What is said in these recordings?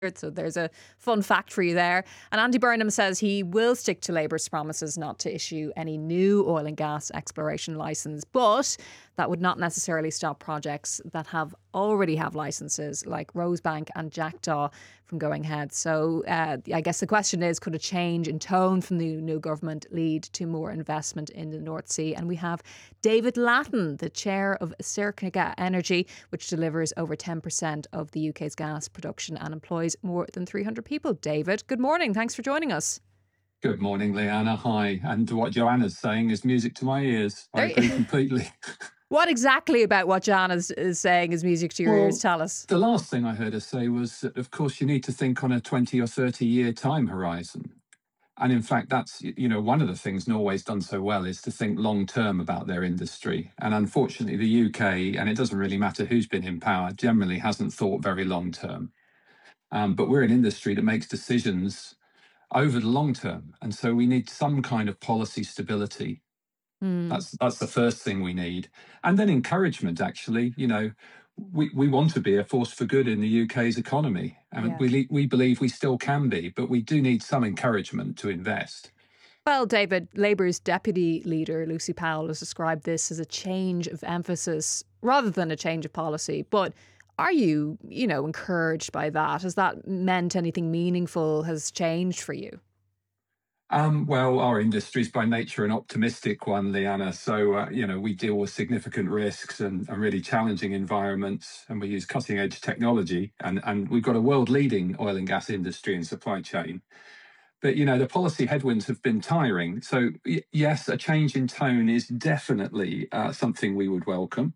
So there's a fun fact for you there. And Andy Burnham says he will stick to Labour's promises not to issue any new oil and gas exploration licence, but that would not necessarily stop projects that already have licences like Rosebank and Jackdaw from going ahead. So I guess the question is, could a change in tone from the new government lead to more investment in the North Sea? And we have David Latton, the chair of Circa Energy, which delivers over 10% of the UK's gas production and employs more than 300 people. David, good morning. Thanks for joining us. Good morning, Leanna. Hi. And what Joanna's saying is music to my ears. I agree completely. What exactly about what Joanna is saying is music to your ears? Tell us. The last thing I heard her say was that, of course, you need to think on a 20 or 30-year time horizon. And in fact, that's, one of the things Norway's done so well is to think long term about their industry. And unfortunately, the UK, and it doesn't really matter who's been in power, generally hasn't thought very long term. But we're an industry that makes decisions over the long term. And so we need some kind of policy stability. That's the first thing we need. And then encouragement, actually. We want to be a force for good in the UK's economy. And we believe we still can be, but we do need some encouragement to invest. Well, David, Labour's deputy leader, Lucy Powell, has described this as a change of emphasis rather than a change of policy. But are you, encouraged by that? Has that meant anything meaningful has changed for you? Well, our industry is by nature an optimistic one, Leanna. So, we deal with significant risks and really challenging environments, and we use cutting edge technology. And we've got a world leading oil and gas industry and supply chain. But, the policy headwinds have been tiring. So, yes, a change in tone is definitely something we would welcome.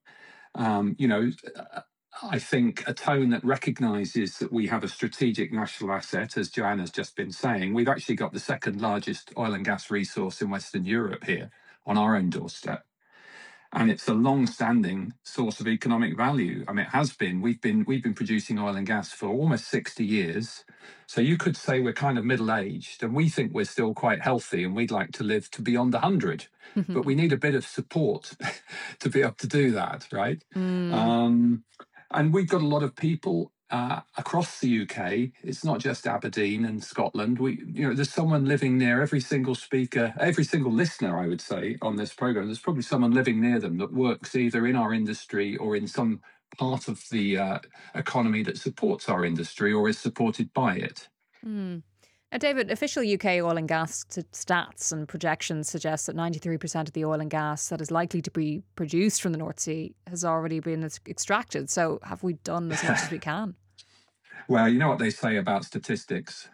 I think a tone that recognises that we have a strategic national asset, as Joanna's just been saying. We've actually got the second largest oil and gas resource in Western Europe here on our own doorstep. And it's a long-standing source of economic value. I mean, it has been. We've been producing oil and gas for almost 60 years. So you could say we're kind of middle-aged, and we think we're still quite healthy, and we'd like to live to beyond 100. But we need a bit of support to be able to do that, right? And we've got a lot of people across the UK. It's not just Aberdeen and Scotland. There's someone living near every single speaker, every single listener, I would say, on this program. There's probably someone living near them that works either in our industry or in some part of the economy that supports our industry or is supported by it. David, official UK oil and gas stats and projections suggest that 93% of the oil and gas that is likely to be produced from the North Sea has already been extracted. So have we done as much as we can? Well, you know what they say about statistics.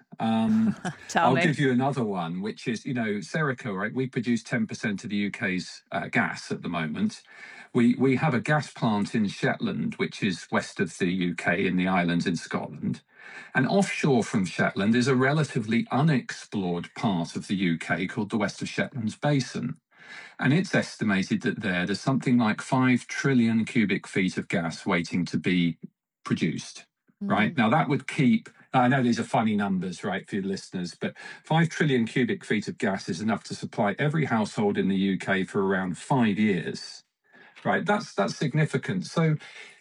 I'll give you another one, which is, Serica, right? We produce 10% of the UK's gas at the moment. We have a gas plant in Shetland, which is west of the UK in the islands in Scotland. And offshore from Shetland is a relatively unexplored part of the UK called the West of Shetlands Basin. And it's estimated that there's something like 5 trillion cubic feet of gas waiting to be produced. Right. Now, that would keep, I know these are funny numbers, right, for your listeners, but 5 trillion cubic feet of gas is enough to supply every household in the UK for around 5 years. Right. That's significant. So,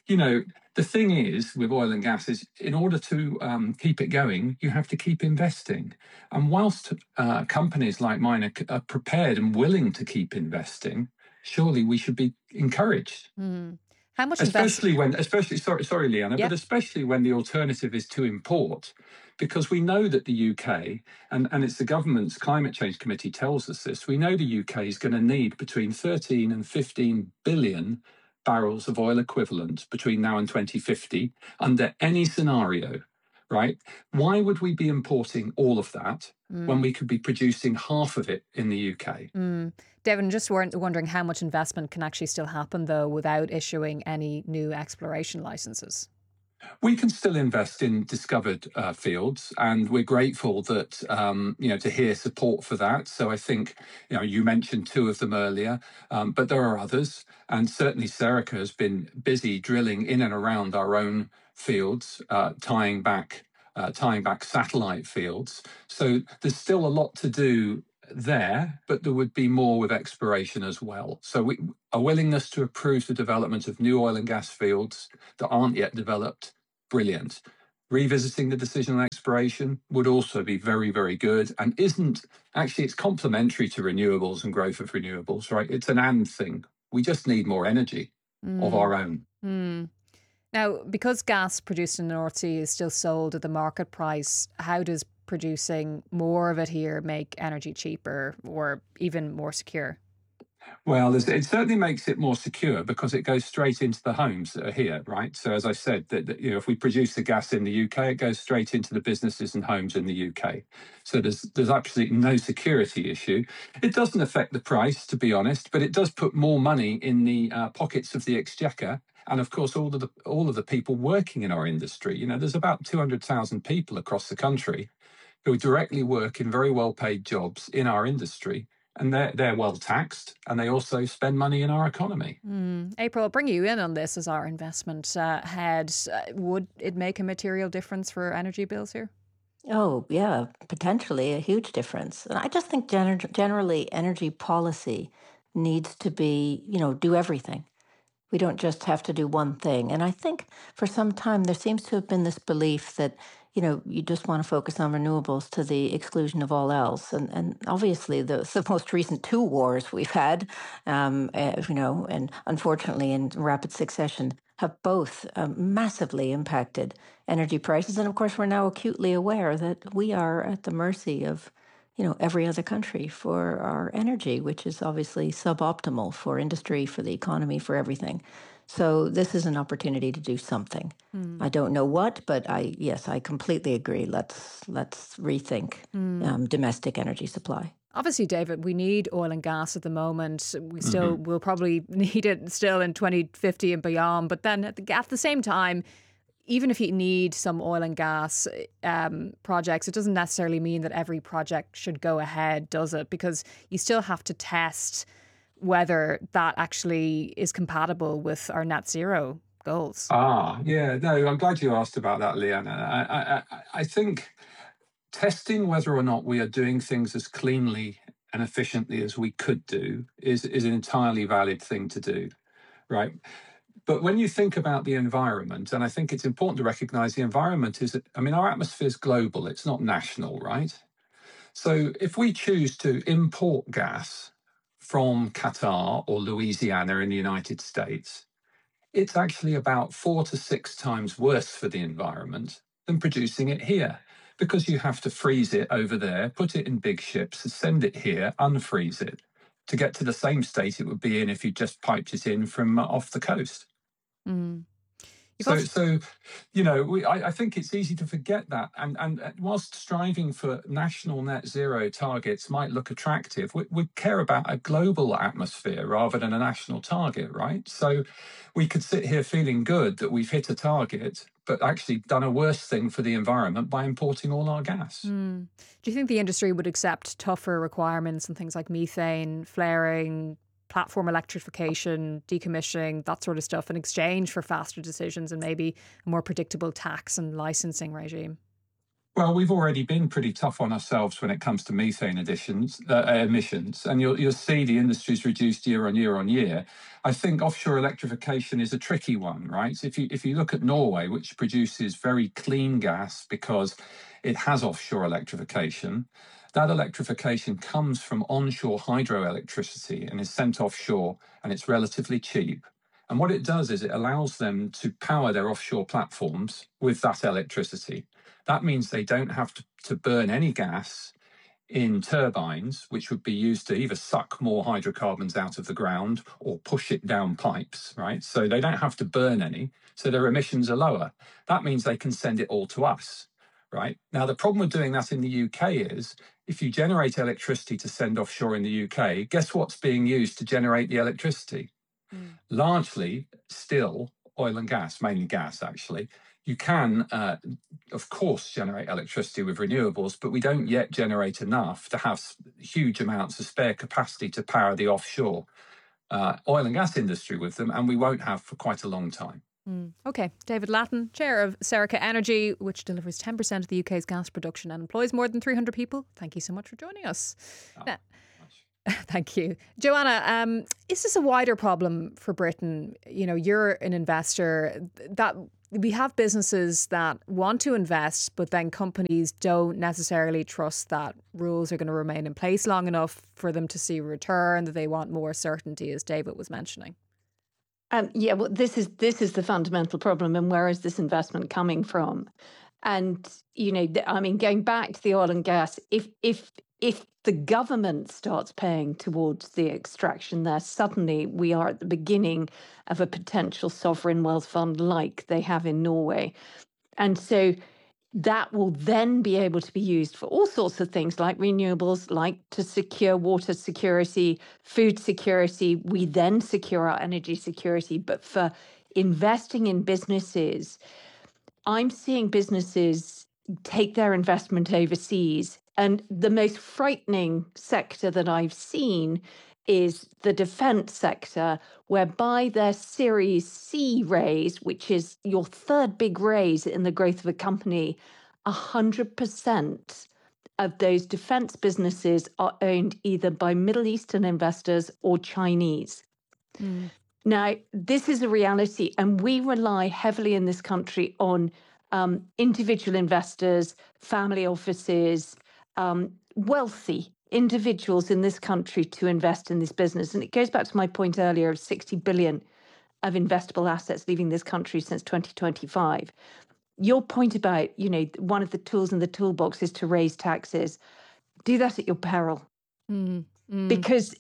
the thing is with oil and gas is in order to keep it going, you have to keep investing. And whilst companies like mine are prepared and willing to keep investing, surely we should be encouraged. How much especially sorry, Leanna, but especially when the alternative is to import, because we know that the UK, and it's the government's climate change committee tells us this, we know the UK is going to need between 13 and 15 billion barrels of oil equivalent between now and 2050 under any scenario, right? Why would we be importing all of that when we could be producing half of it in the UK? Devin, just wondering how much investment can actually still happen, though, without issuing any new exploration licenses. We can still invest in discovered fields, and we're grateful that, to hear support for that. So I think, you mentioned 2 of them earlier, but there are others. And certainly Serica has been busy drilling in and around our own fields, tying back satellite fields. So there's still a lot to do there, but there would be more with exploration as well. So a willingness to approve the development of new oil and gas fields that aren't yet developed, brilliant. Revisiting the decision on exploration would also be very, very good, and it's complementary to renewables and growth of renewables, right? It's an and thing. We just need more energy of our own. Now, because gas produced in the North Sea is still sold at the market price, how does producing more of it here make energy cheaper or even more secure? Well, it certainly makes it more secure because it goes straight into the homes that are here, right? So, as I said, if we produce the gas in the UK, it goes straight into the businesses and homes in the UK. So there's absolutely no security issue. It doesn't affect the price, to be honest, but it does put more money in the pockets of the exchequer. And of course, all of the people working in our industry. There's about 200,000 people across the country who directly work in very well-paid jobs in our industry, and they're well taxed, and they also spend money in our economy. April, I'll bring you in on this as our investment head. Would it make a material difference for energy bills here? Oh, yeah, potentially a huge difference. And I just think generally energy policy needs to be, do everything. We don't just have to do one thing. And I think for some time there seems to have been this belief that, you just want to focus on renewables to the exclusion of all else. And obviously the most recent two wars we've had, and unfortunately in rapid succession, have both massively impacted energy prices. And of course, we're now acutely aware that we are at the mercy of every other country for our energy, which is obviously suboptimal for industry, for the economy, for everything. So this is an opportunity to do something. I don't know what, but I completely agree. Let's rethink domestic energy supply. Obviously, David, we need oil and gas at the moment. We still will probably need it still in 2050 and beyond. But then at the same time, even if you need some oil and gas projects, it doesn't necessarily mean that every project should go ahead, does it? Because you still have to test whether that actually is compatible with our net zero goals. Yeah, no, I'm glad you asked about that, Leanna. I think testing whether or not we are doing things as cleanly and efficiently as we could do is an entirely valid thing to do, right? But when you think about the environment, and I think it's important to recognize the environment our atmosphere is global, it's not national, right? So if we choose to import gas from Qatar or Louisiana in the United States, it's actually about 4 to 6 times worse for the environment than producing it here, because you have to freeze it over there, put it in big ships, send it here, unfreeze it to get to the same state it would be in if you just piped it in from off the coast. Mm. I think it's easy to forget that. And whilst striving for national net zero targets might look attractive, we care about a global atmosphere rather than a national target, right? So we could sit here feeling good that we've hit a target, but actually done a worse thing for the environment by importing all our gas. Do you think the industry would accept tougher requirements and things like methane, flaring, platform electrification, decommissioning, that sort of stuff in exchange for faster decisions and maybe a more predictable tax and licensing regime? Well, we've already been pretty tough on ourselves when it comes to methane emissions, and you'll see the industry's reduced year on year on year. I think offshore electrification is a tricky one, right? If you look at Norway, which produces very clean gas because it has offshore electrification, that electrification comes from onshore hydroelectricity and is sent offshore, and it's relatively cheap. And what it does is it allows them to power their offshore platforms with that electricity. That means they don't have to burn any gas in turbines, which would be used to either suck more hydrocarbons out of the ground or push it down pipes, right? So they don't have to burn any, so their emissions are lower. That means they can send it all to us, right? Now, the problem with doing that in the UK is if you generate electricity to send offshore in the UK, guess what's being used to generate the electricity? Largely still oil and gas, mainly gas, actually. You can, of course, generate electricity with renewables, but we don't yet generate enough to have huge amounts of spare capacity to power the offshore oil and gas industry with them, and we won't have for quite a long time. Okay. David Latton, chair of Serica Energy, which delivers 10% of the UK's gas production and employs more than 300 people. Thank you so much for joining us. Thank you. Joanna, is this a wider problem for Britain? You're an investor. That we have businesses that want to invest, but then companies don't necessarily trust that rules are going to remain in place long enough for them to see a return, that they want more certainty, as David was mentioning. Yeah, well, this is the fundamental problem. And where is this investment coming from? And, going back to the oil and gas, if the government starts paying towards the extraction there, suddenly we are at the beginning of a potential sovereign wealth fund like they have in Norway. And so that will then be able to be used for all sorts of things like renewables, like to secure water security, food security. We then secure our energy security. But for investing in businesses, I'm seeing businesses take their investment overseas. And the most frightening sector that I've seen is the defense sector, whereby their Series C raise, which is your third big raise in the growth of a company, 100% of those defense businesses are owned either by Middle Eastern investors or Chinese. Now, this is a reality, and we rely heavily in this country on individual investors, family offices, wealthy individuals in this country to invest in this business. And it goes back to my point earlier of 60 billion of investable assets leaving this country since 2025. Your point about, one of the tools in the toolbox is to raise taxes. Do that at your peril. Because,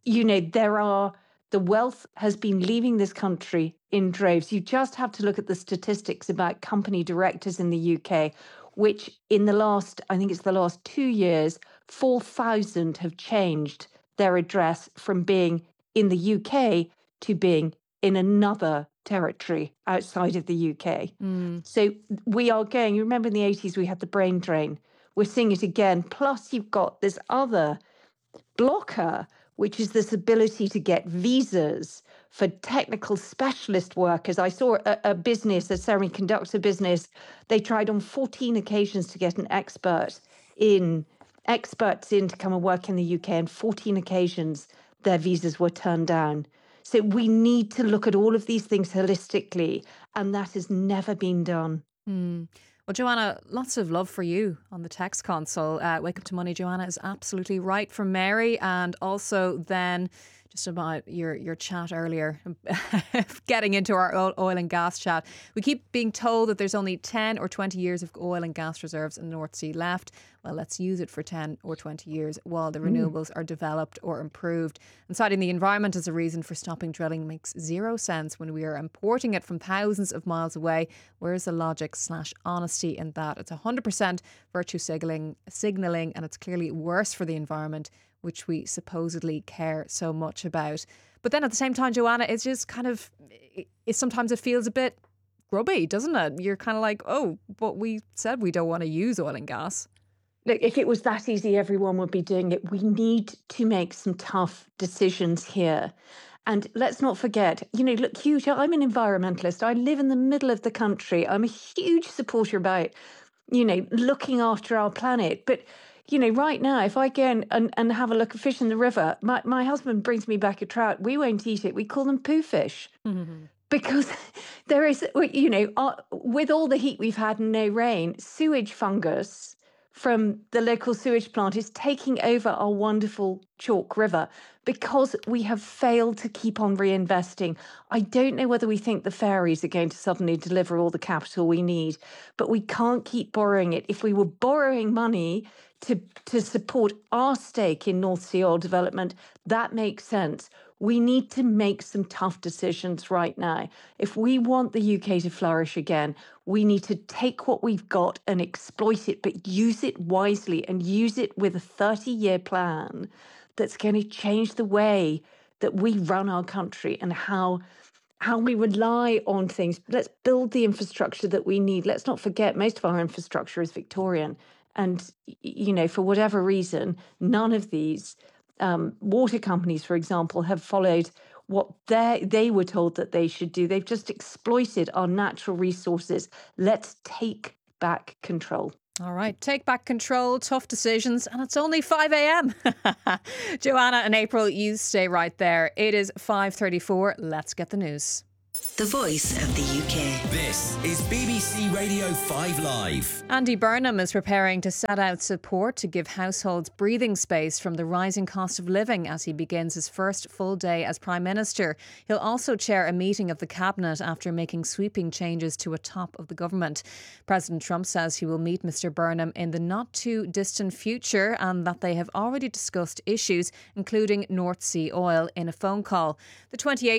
the wealth has been leaving this country in droves. You just have to look at the statistics about company directors in the UK, which in the last 2 years, 4,000 have changed their address from being in the UK to being in another territory outside of the UK. So we are going, you remember in the 80s, we had the brain drain. We're seeing it again. Plus you've got this other blocker, which is this ability to get visas for technical specialist workers. I saw a business, a semiconductor business, they tried on 14 occasions to get experts in to come and work in the UK, and 14 occasions their visas were turned down. So we need to look at all of these things holistically, and that has never been done. Well, Joanna, lots of love for you on the text console. Wake Up to Money, Joanna, is absolutely right from Mary. And also then just about your chat earlier, getting into our oil and gas chat. We keep being told that there's only 10 or 20 years of oil and gas reserves in the North Sea left. Well, let's use it for 10 or 20 years while the renewables are developed or improved. And citing the environment as a reason for stopping drilling makes zero sense when we are importing it from thousands of miles away. Where's the logic / honesty in that? It's 100% virtue signalling, and it's clearly worse for the environment, which we supposedly care so much about. But then at the same time, Joanna, it's just kind of, sometimes it feels a bit grubby, doesn't it? You're kind of like, oh, but we said we don't want to use oil and gas. Look, if it was that easy, everyone would be doing it. We need to make some tough decisions here. And let's not forget, look, huge. I'm an environmentalist. I live in the middle of the country. I'm a huge supporter about, looking after our planet. But right now, if I go and have a look at fish in the river, my husband brings me back a trout. We won't eat it. We call them poo fish. Because there is, with all the heat we've had and no rain, sewage fungus from the local sewage plant is taking over our wonderful Chalk River because we have failed to keep on reinvesting. I don't know whether we think the fairies are going to suddenly deliver all the capital we need, but we can't keep borrowing it. If we were borrowing money to support our stake in North Sea oil development, that makes sense. We need to make some tough decisions right now. If we want the UK to flourish again, we need to take what we've got and exploit it, but use it wisely and use it with a 30-year plan that's going to change the way that we run our country and how we rely on things. Let's build the infrastructure that we need. Let's not forget most of our infrastructure is Victorian. And, for whatever reason, none of these water companies, for example, have followed what they were told that they should do. They've just exploited our natural resources. Let's take back control. All right, take back control, tough decisions, and it's only 5 a.m. Joanna and April, you stay right there. It is 5:34. Let's get the news. the voice of the UK. This is BBC Radio 5 Live. Andy Burnham is preparing to set out support to give households breathing space from the rising cost of living as he begins his first full day as Prime Minister. He'll also chair a meeting of the Cabinet after making sweeping changes to a top of the government. President Trump says he will meet Mr Burnham in the not too distant future and that they have already discussed issues including North Sea oil in a phone call. The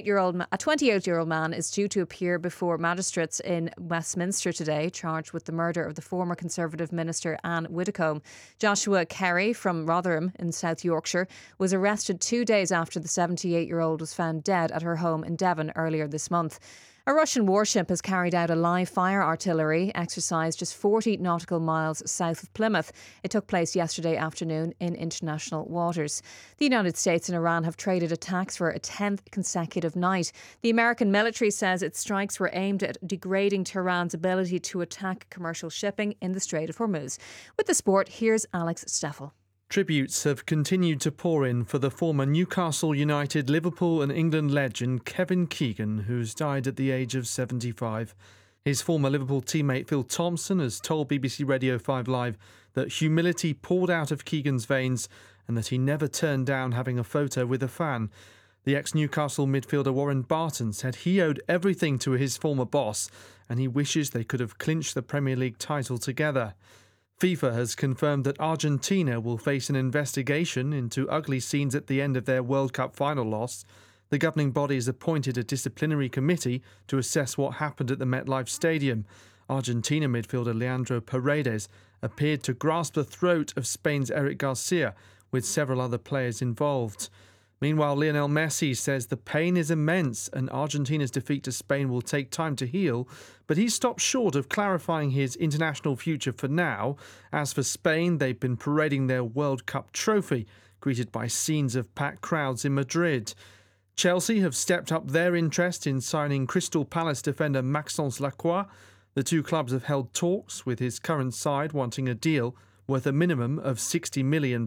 28-year-old man is due to appear before magistrates in Westminster today, charged with the murder of the former Conservative Minister Anne Widdecombe. Joshua Kerry from Rotherham in South Yorkshire was arrested 2 days after the 78-year-old was found dead at her home in Devon earlier this month. A Russian warship has carried out a live fire artillery exercise just 40 nautical miles south of Plymouth. It took place yesterday afternoon in international waters. The United States and Iran have traded attacks for a 10th consecutive night. The American military says its strikes were aimed at degrading Tehran's ability to attack commercial shipping in the Strait of Hormuz. With the sport, here's Alex Steffel. Tributes have continued to pour in for the former Newcastle United, Liverpool and England legend Kevin Keegan, who's died at the age of 75. His former Liverpool teammate Phil Thompson has told BBC Radio 5 Live that humility poured out of Keegan's veins and that he never turned down having a photo with a fan. The ex-Newcastle midfielder Warren Barton said he owed everything to his former boss and he wishes they could have clinched the Premier League title together. FIFA has confirmed that Argentina will face an investigation into ugly scenes at the end of their World Cup final loss. The governing body has appointed a disciplinary committee to assess what happened at the MetLife Stadium. Argentina midfielder Leandro Paredes appeared to grasp the throat of Spain's Eric Garcia, with several other players involved. Meanwhile, Lionel Messi says the pain is immense and Argentina's defeat to Spain will take time to heal, but he's stopped short of clarifying his international future for now. As for Spain, they've been parading their World Cup trophy, greeted by scenes of packed crowds in Madrid. Chelsea have stepped up their interest in signing Crystal Palace defender Maxence Lacroix. The two clubs have held talks, with his current side wanting a deal worth a minimum of £60 million.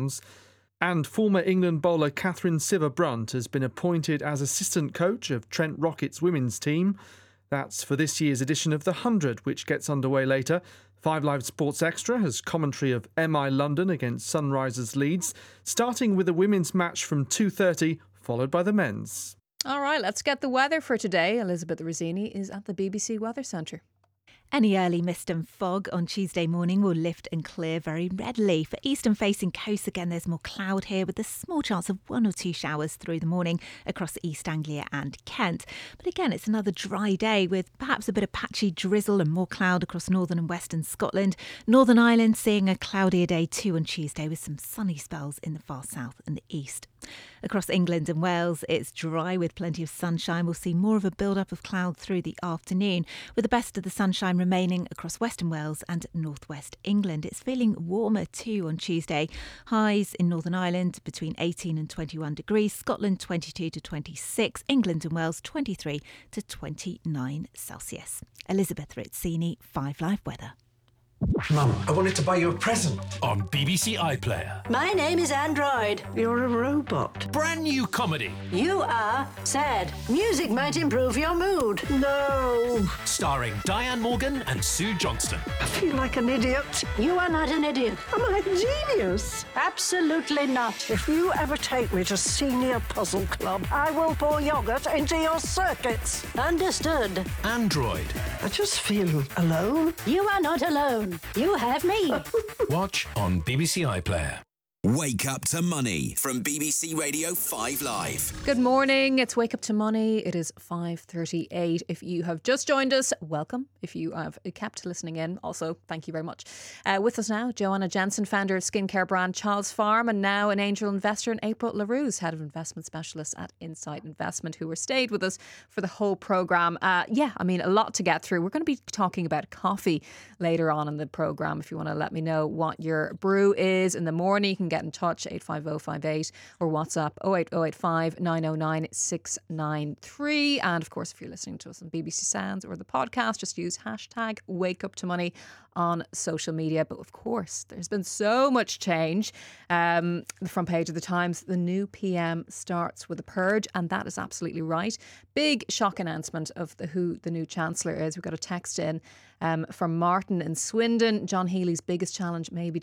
And former England bowler Catherine Sciver-Brunt has been appointed as assistant coach of Trent Rocket's women's team. That's for this year's edition of The 100, which gets underway later. 5 Live Sports Extra has commentary of MI London against Sunrisers Leeds, starting with the women's match from 2:30, followed by the men's. All right, let's get the weather for today. Elizabeth Rosini is at the BBC Weather Centre. Any early mist and fog on Tuesday morning will lift and clear very readily. For eastern-facing coasts, again, there's more cloud here with a small chance of 1 or 2 showers through the morning across East Anglia and Kent. But again, it's another dry day with perhaps a bit of patchy drizzle and more cloud across northern and western Scotland. Northern Ireland seeing a cloudier day too on Tuesday with some sunny spells in the far south and the east. Across England and Wales, it's dry with plenty of sunshine. We'll see more of a build-up of cloud through the afternoon, with the best of the sunshine remaining across Western Wales and northwest England. It's feeling warmer too on Tuesday. Highs in Northern Ireland between 18 and 21 degrees, Scotland 22 to 26, England and Wales 23 to 29 Celsius. Elizabeth Rizzini, 5 Live Weather. Mum, I wanted to buy you a present. On BBC iPlayer. My name is Android. You're a robot. Brand new comedy. You are sad. Music might improve your mood. No. Starring Diane Morgan and Sue Johnston. I feel like an idiot. You are not an idiot. Am I a genius? Absolutely not. If you ever take me to Senior Puzzle Club, I will pour yogurt into your circuits. Understood. Android. I just feel alone. You are not alone. You have me. Watch on BBC iPlayer. Wake Up to Money from BBC Radio 5 Live. Good morning. It's Wake Up to Money. It is 5:38. If you have just joined us, welcome. If you have kept listening in, also thank you very much. With us now, Joanna Jensen, founder of skincare brand Child's Farm, and now an angel investor, and April LaRue's head of investment specialist at Insight Investment, who were stayed with us for the whole programme. A lot to get through. We're going to be talking about coffee later on in the programme. If you want to let me know what your brew is in the morning, you can get get in touch, 85058 or WhatsApp 08085 909 693. And of course, if you're listening to us on BBC Sounds or the podcast, just use hashtag WakeUpToMoney on social media. But of course, there's been so much change. The front page of the Times, the new PM starts with a purge, and that is absolutely right. Big shock announcement of who the new Chancellor is. We've got a text in from Martin in Swindon. John Healy's biggest challenge may be